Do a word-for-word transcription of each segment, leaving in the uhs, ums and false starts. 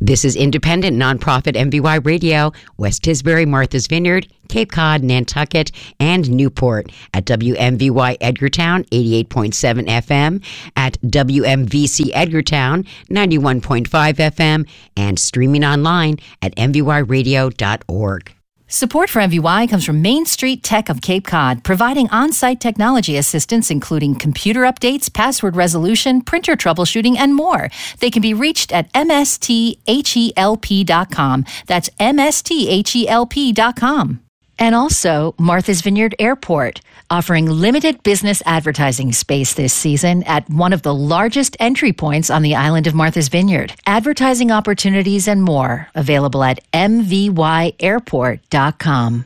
This is independent nonprofit M V Y Radio, West Tisbury, Martha's Vineyard, Cape Cod, Nantucket, and Newport at W M V Y Edgartown eighty-eight point seven F M, at W M V C Edgartown ninety-one point five F M, and streaming online at m v y radio dot org. Support for M V Y comes from Main Street Tech of Cape Cod, providing on-site technology assistance including computer updates, password resolution, printer troubleshooting, and more. They can be reached at m s t help dot com. That's m s t help dot com. And also Martha's Vineyard Airport, offering limited business advertising space this season at one of the largest entry points on the island of Martha's Vineyard. Advertising opportunities and more available at m v y airport dot com.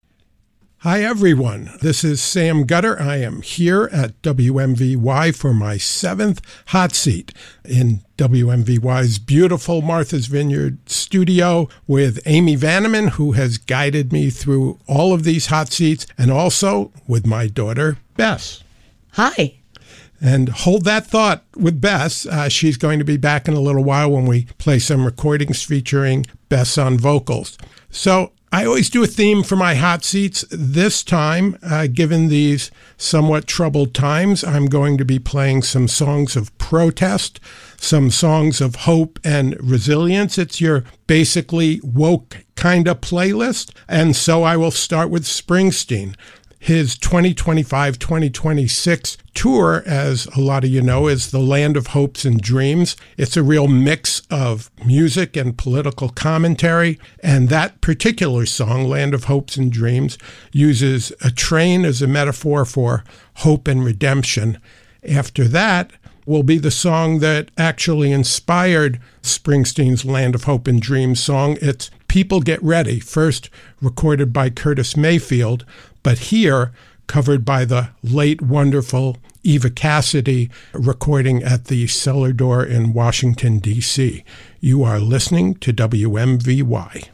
Hi, everyone. This is Sam Gutter. I am here at W M V Y for my seventh hot seat in W M V Y's beautiful Martha's Vineyard studio with Amy Vanneman, who has guided me through all of these hot seats, and also with my daughter, Bess. Hi. And hold that thought with Bess. Uh, she's going to be back in a little while when we play some recordings featuring Bess on vocals. So I always do a theme for my hot seats. This time, uh, given these somewhat troubled times, I'm going to be playing some songs of protest, some songs of hope and resilience. It's your basically woke kind of playlist. And so I will start with Springsteen. His twenty twenty-five twenty twenty-six tour, as a lot of you know, is the Land of Hopes and Dreams. It's a real mix of music and political commentary. And that particular song, Land of Hopes and Dreams, uses a train as a metaphor for hope and redemption. After that will be the song that actually inspired Springsteen's Land of Hope and Dreams song. It's People Get Ready, first recorded by Curtis Mayfield, but here covered by the late wonderful Eva Cassidy, recording at the Cellar Door in Washington, D C. You are listening to W M V Y.